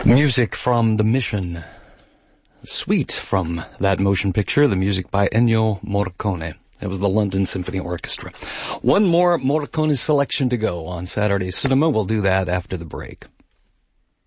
Music from The Mission. Suite from that motion picture, the music by Ennio Morricone. It was the London Symphony Orchestra. One more Morricone selection to go on Saturday Cinema. We'll do that after the break.